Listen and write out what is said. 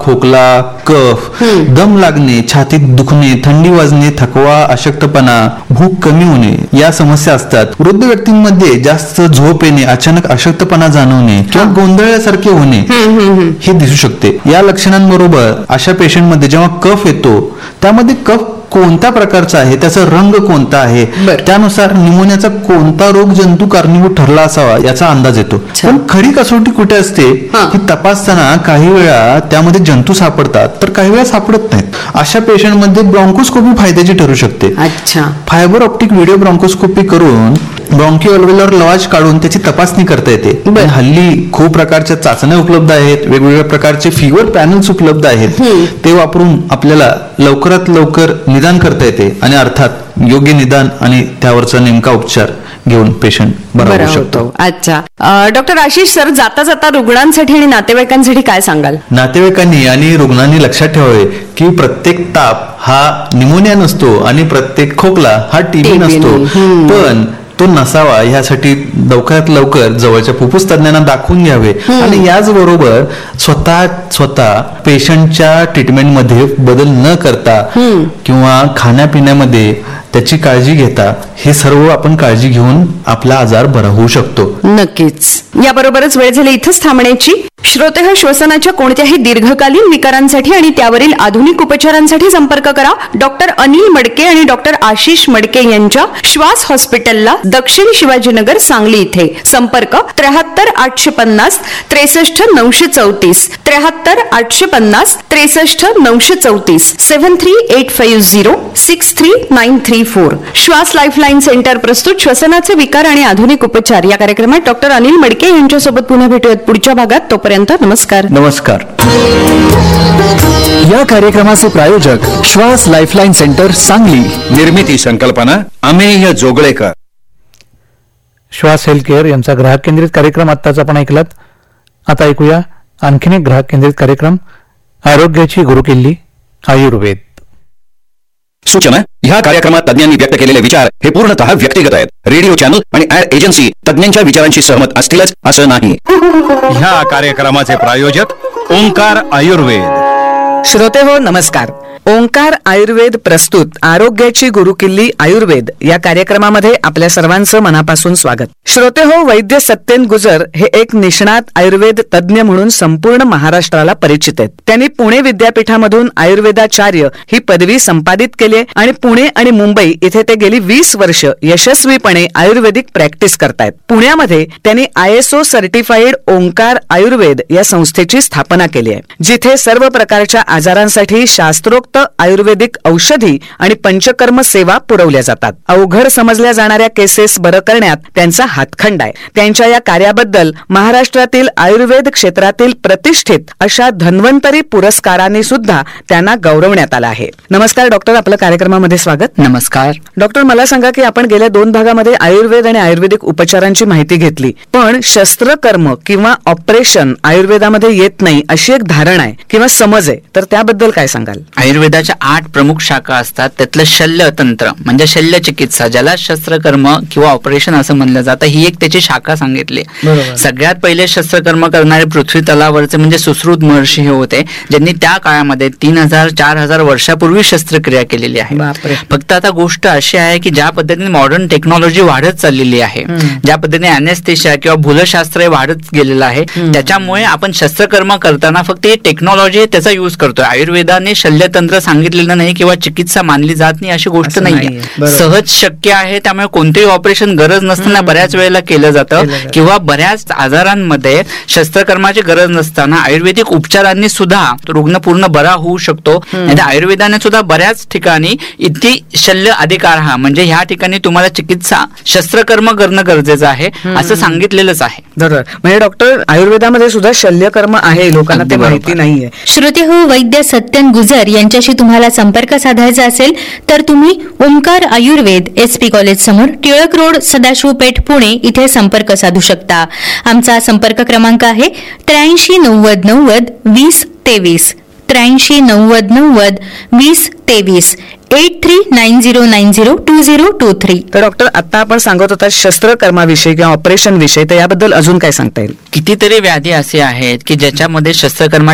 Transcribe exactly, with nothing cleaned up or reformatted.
खोकला, कफ, दम लागणे, छातीत दुखणे, थंडी वाजणे, थकवा, अशक्तपणा, भूक कमी होणे या समस्या असतात. वृद्ध व्यक्तींमध्ये जास्त झोप येणे, अचानक अशक्तपणा जाणवणे किंवा गोंधळल्यासारखे होणे हे दिसू शकते. या लक्षणांबरोबर अशा पेशंटमध्ये जेव्हा कफ येतो त्यामध्ये कफ कोणत्या प्रकारचा आहे, त्याचा रंग कोणता आहे, त्यानुसार निमोनियाचा कोणता रोग जंतू कारणीभूत ठरला असावा याचा अंदाज येतो. पण खरी कसोटी कुठे असते की तपासताना काही वेळा त्यामध्ये जंतू सापडतात तर काही वेळा सापडत नाहीत. अशा पेशंटमध्ये ब्रॉन्कोस्कोपी फायद्याची ठरू शकते. फायबर ऑप्टिक व्हिडिओ ब्रॉन्कोस्कोपी करून ब्रॉन्किओल्व्हेलर लवाज काढून त्याची तपासणी करता येते. हल्ली खूप प्रकारच्या चाचण्या उपलब्ध आहेत, वेगवेगळ्या प्रकारचे फिवर पॅनल्स उपलब्ध आहेत. ते वापरून आपल्याला लवकरात लवकर निदान करता येते आणि अर्थात योग्य निदान आणि त्यावरचा नेमका उपचार घेऊन पेशंट बरा होऊ शकतो. अच्छा डॉक्टर आशिष सर, जाता जाता रुग्णांसाठी आणि नातेवाईकांसाठी काय सांगाल? नातेवाईकांनी आणि रुग्णांनी लक्षात ठेवावे की प्रत्येक ताप हा निमोनिया नसतो आणि प्रत्येक खोकला हा टीबी नसतो. पण तो नसावा यासाठी लवकरात लवकर जवळच्या फुफ्फुस तज्ञांना दाखवून घ्यावे आणि याचबरोबर स्वतः स्वतः पेशंटच्या ट्रीटमेंटमध्ये बदल न करता किंवा खाण्यापिण्यामध्ये त्याची काळजी घेता हे सर्व आपण काळजी घेऊन आपला आजार बरा होऊ शकतो. नक्कीच. याबरोबरच वेळ झाली इथंच थांबण्याची. श्रोतेह, श्वसनाच्या कोणत्याही दीर्घकालीन विकारांसाठी आणि त्यावरील आधुनिक उपचारांसाठी संपर्क करा डॉक्टर अनिल मडके आणि डॉक्टर आशिष मडके यांच्या श्वास हॉस्पिटलला, दक्षिण शिवाजीनगर, सांगली इथे. संपर्क त्र्याहत्तर आठशे पन्नास त्रेसष्ट नऊशे चौतीस त्र्याहत्तर आठशे पन्नास त्रेसष्ट नऊशे चौतीस seven three eight five zero six three nine three four. श्वास लाईफलाईन सेंटर प्रस्तुत श्वसनाचे विकार आणि आधुनिक उपचार या कार्यक्रमात डॉक्टर अनिल मडके यांच्यासोबत पुन्हा भेटूयात पुढच्या भागात. तोपर्यंत नमस्कार. नमस्कार. या कार्यक्रमाचे प्रायोजक श्वास लाईफलाईन सेंटर, सांगली. निर्मिती संकल्पना अमेय जोगळेकर. श्वास हेल्थ केअर यांचा ग्राहक केंद्रित कार्यक्रम आत्ताच आपण ऐकलात. आता ऐकूया आणखीन एक ग्राहक केंद्रित कार्यक्रम, आरोग्याची गुरुकिल्ली आयुर्वेद. सूचना: ह्या कार्यक्रमात तज्ञांनी व्यक्त केलेले विचार हे पूर्णतः व्यक्तिगत आहेत. रेडिओ चॅनल आणि ऍड एजन्सी तज्ञांच्या विचारांशी सहमत असतीलच असं नाही. ह्या कार्यक्रमाचे प्रायोजक ओंकार आयुर्वेद. श्रोते हो, नमस्कार. ओंकार आयुर्वेद प्रस्तुत आरोग्याची गुरुकिल्ली आयुर्वेद या कार्यक्रमामध्ये आपल्या सर्वांचं मनापासून स्वागत. श्रोते हो, वैद्य सत्येन गुजर हे एक निष्णात आयुर्वेद तज्ज्ञ म्हणून संपूर्ण महाराष्ट्राला परिचित आहेत. त्यांनी पुणे विद्यापीठामधून आयुर्वेदाचार्य ही पदवी संपादित केली आणि पुणे आणि मुंबई इथे ते गेली वीस वर्ष यशस्वीपणे आयुर्वेदिक प्रॅक्टिस करतायत. पुण्यामध्ये त्यांनी I S O certified Omkar Ayurveda या संस्थेची स्थापना केली आहे, जिथे सर्व प्रकारच्या आजारांसाठी शास्त्रोक्त आयुर्वेदिक औषधी आणि पंचकर्म सेवा पुरवल्या जातात. अवघड समजल्या जाणाऱ्या केसेस बरं करण्यात त्यांचा हातखंडा आहे. त्यांच्या या कार्याबद्दल महाराष्ट्रातील आयुर्वेद क्षेत्रातील प्रतिष्ठित अशा धन्वंतरी पुरस्काराने सुद्धा त्यांना गौरवण्यात आलं आहे. नमस्कार डॉक्टर, आपल्या कार्यक्रमामध्ये स्वागत. नमस्कार डॉक्टर, मला सांगा की आपण गेल्या दोन भागामध्ये आयुर्वेद आणि आयुर्वेदिक उपचारांची माहिती घेतली, पण शस्त्रकर्म किंवा ऑपरेशन आयुर्वेदामध्ये येत नाही अशी एक धारणा आहे किंवा समज आहे, तर त्याबद्दल काय सांगाल? आयुर्वेदाच्या आठ प्रमुख शाखा असतात. त्यातलं शल्य तंत्र म्हणजे शल्य चिकित्सा, ज्याला शस्त्रकर्म किंवा ऑपरेशन असं म्हणलं जातं, ही एक त्याची शाखा सांगितली. सगळ्यात पहिले शस्त्रकर्म करणारे पृथ्वी तलावरचे म्हणजे सुश्रुत महर्षी हे होते, ज्यांनी त्या काळामध्ये तीन हजार चार हजार वर्षापूर्वी शस्त्रक्रिया केलेली आहे. फक्त आता गोष्ट अशी आहे की ज्या पद्धतीने मॉडर्न टेक्नॉलॉजी वाढत चाललेली आहे, ज्या पद्धतीने अॅनेस्थेशिया किंवा भूलशास्त्र वाढत गेलेलं आहे, त्याच्यामुळे आपण शस्त्रकर्म करताना फक्त ही टेक्नॉलॉजी त्याचा युज करतोय. आयुर्वेदाने शल्यतंत्र सांगितलेलं नाही किंवा चिकित्सा मानली जात नाही अशी गोष्ट नाही. सहज शक्य आहे, त्यामुळे कोणतेही ऑपरेशन गरज नसताना बऱ्याच वेळेला केलं जातं किंवा बऱ्याच आजारांमध्ये शस्त्रकर्माची गरज नसताना आयुर्वेदिक उपचारांनी सुद्धा रुग्ण पूर्ण बरा होऊ शकतो. आयुर्वेदाने सुद्धा बऱ्याच ठिकाणी इथे शल्य अधिकार हा म्हणजे ह्या ठिकाणी तुम्हाला चिकित्सा शस्त्रकर्म करणं गरजेचं आहे असं सांगितलेलंच आहे. बरोबर. म्हणजे डॉक्टर, आयुर्वेदामध्ये सुद्धा शल्यकर्म आहे, लोकांना ते माहिती नाहीये. श्रोते हो, वैद्य सत्येन गुजर यांच्याशी तुम्हाला संपर्क साधायचा असेल तर तुम्ही Omkar Ayurveda S P college समोर टिळक रोड, सदाशिव पेठ, पुणे इथे संपर्क साधू शकता. आमचा संपर्क क्रमांक आहे त्र्याऐंशी नव्वद नव्वद वीस तेवीस त्र्याऐंशी नव्वद नव्वद वीस तेवीस eight three nine zero nine zero to zero to three. तर डॉक्टर, आता आपण सांगत होता शस्त्रकर्माविषयी किंवा ऑपरेशन विषयी, तर याबद्दल अजून काय सांगता येईल? कितीतरी व्याधी असे आहेत की ज्याच्यामध्ये शस्त्रकर्मा